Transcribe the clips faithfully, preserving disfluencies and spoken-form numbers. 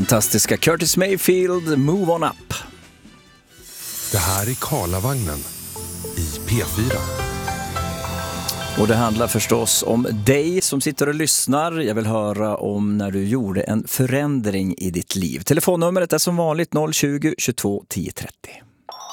Fantastiska Curtis Mayfield, Move On Up. Det här är Karlavagnen i P fyra. Och det handlar förstås om dig som sitter och lyssnar. Jag vill höra om när du gjorde en förändring i ditt liv. Telefonnumret är som vanligt noll tjugo, tjugotvå, tio trettio.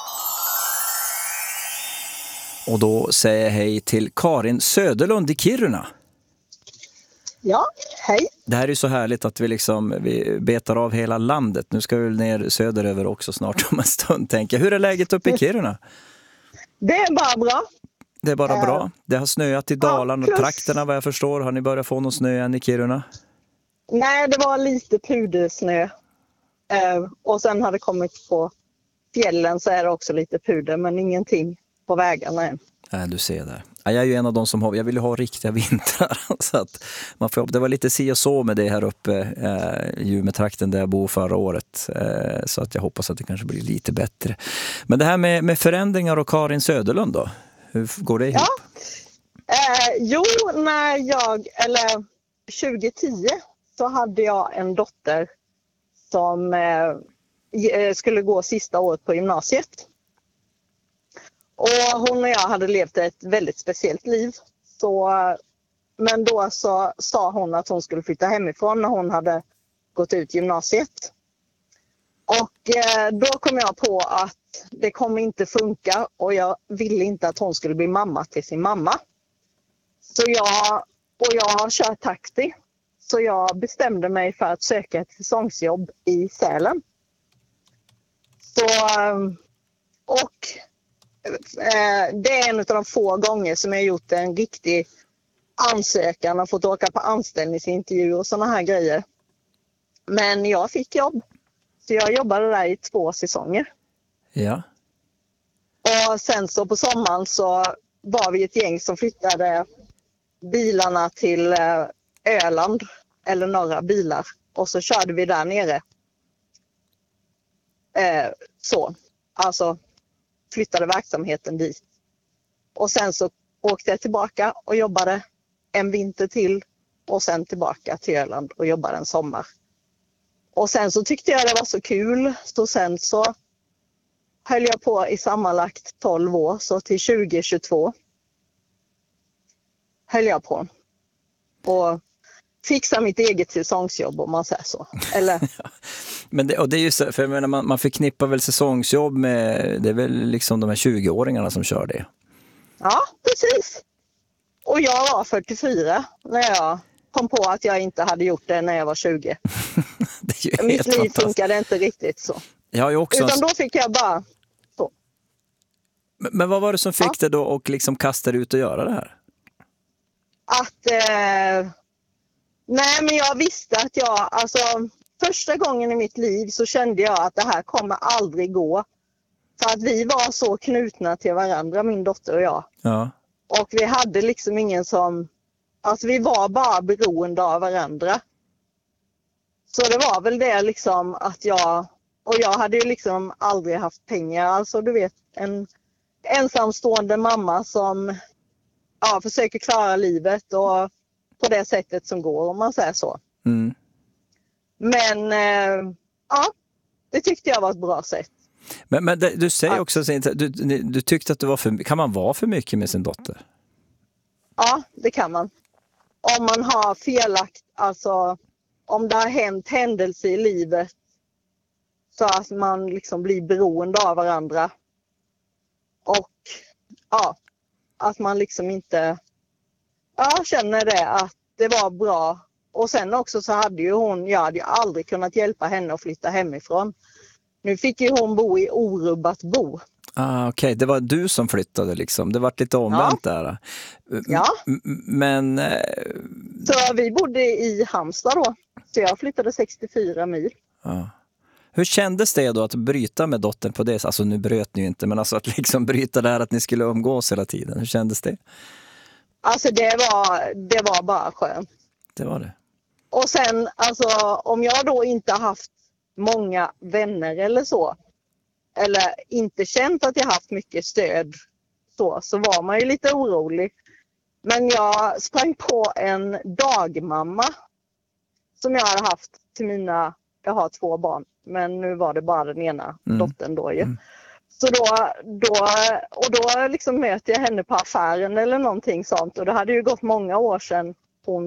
Och då säger jag hej till Karin Söderlund i Kiruna. Ja, hej. Det här är ju så härligt att vi liksom vi betar av hela landet. Nu ska vi ner söderöver också snart om en stund, tänker jag. Hur är läget uppe i Kiruna? Det är bara bra. Det är bara äh, bra. Det har snöat i Dalarna ja, och trakterna vad jag förstår. Har ni börjat få någon snö än i Kiruna? Nej, det var lite pudersnö. Uh, och sen har det kommit på fjällen så är det också lite puder, men ingenting på vägarna än. Nej, du ser det. Jag är ju en av de som har, jag vill ju ha riktiga vintrar. Så att man får, det var lite si och så med det här uppe eh, i Umeå-trakten där jag bor förra året. Eh, så att jag hoppas att det kanske blir lite bättre. Men det här med, med förändringar och Karin Söderlund då? Hur går det ihop? Ja. Eh, jo, när jag, eller tjugo tio så hade jag en dotter som eh, skulle gå sista året på gymnasiet. Och hon och jag hade levt ett väldigt speciellt liv. Så, men då så sa hon att hon skulle flytta hemifrån när hon hade gått ut gymnasiet. Och eh, då kom jag på att det kommer inte funka och jag ville inte att hon skulle bli mamma till sin mamma. Så jag, och jag har kört taxi. Så jag bestämde mig för att söka ett säsongsjobb i Sälen. Så, och det är en av de få gånger som jag gjort en riktig ansökan och fått åka på anställningsintervju och såna här grejer. Men jag fick jobb. Så jag jobbade där i två säsonger. Ja. Och sen så på sommaren så var vi ett gäng som flyttade bilarna till Öland eller norra bilar. Och så körde vi där nere. Eh, så. Alltså flyttade verksamheten dit. Och sen så åkte jag tillbaka och jobbade en vinter till. Och sen tillbaka till Öland och jobbade en sommar. Och sen så tyckte jag det var så kul. Så sen så höll jag på i sammanlagt tolv år. Så till tjugo tjugotvå höll jag på. Och fixa mitt eget säsongsjobb om man säger så. Eller... Men det, och det är ju så, för jag menar, man, man förknippar väl säsongsjobb med, det är väl liksom de här tjugo-åringarna som kör det. Ja, precis. Och jag var fyrtiofyra när jag kom på att jag inte hade gjort det när jag var tjugo. Det är ju Mitt liv funkade inte riktigt så. Jag har ju också Utan en... då fick jag bara så. Men, men vad var det som fick ja. dig då och liksom kastade ut och göra det här? Att, eh... nej men jag visste att jag, alltså första gången i mitt liv så kände jag att det här kommer aldrig gå. För att vi var så knutna till varandra, min dotter och jag. Ja. Och vi hade liksom ingen som, alltså vi var bara beroende av varandra. Så det var väl det liksom att jag, och jag hade ju liksom aldrig haft pengar. Alltså du vet, en ensamstående mamma som ja, försöker klara livet och på det sättet som går om man säger så. Mm. Men eh, ja, det tyckte jag var ett bra sätt. Men, men det, du säger också, du, du tyckte att du var för, kan man vara för mycket med sin dotter? Ja, det kan man. Om man har felakt, alltså om det har hänt händelse i livet så att man liksom blir beroende av varandra. Och ja, att man liksom inte ja, känner det att det var bra. Och sen också så hade ju hon, jag hade ju aldrig kunnat hjälpa henne att flytta hemifrån. Nu fick ju hon bo i orubbat bo. Ah, okej, okay. Det var du som flyttade liksom. Det var lite omvänt ja. där. Ja. M- men... Eh... Så vi bodde i Halmstad då. Så jag flyttade sextiofyra mil. Ah. Hur kändes det då att bryta med dottern på det? Alltså nu bröt ni ju inte, men alltså att liksom bryta det här att ni skulle umgås hela tiden. Hur kändes det? Alltså det var, det var bara skönt. Det var det. Och sen, alltså om jag då inte haft många vänner eller så, eller inte känt att jag haft mycket stöd så, så var man ju lite orolig. Men jag sprang på en dagmamma som jag hade haft till mina jag har två barn. Men nu var det bara den ena Mm. dottern då ju. Mm. Så då, då, och då liksom möter jag henne på affären eller någonting sånt. Och det hade ju gått många år sedan